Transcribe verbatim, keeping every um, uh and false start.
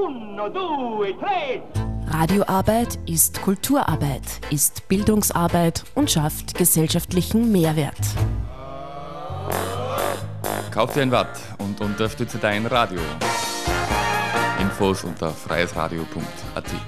Uno, due, tre. Radioarbeit ist Kulturarbeit, ist Bildungsarbeit und schafft gesellschaftlichen Mehrwert. Kauf dir ein Watt und unterstütze dein Radio. Infos unter freiesradio punkt at.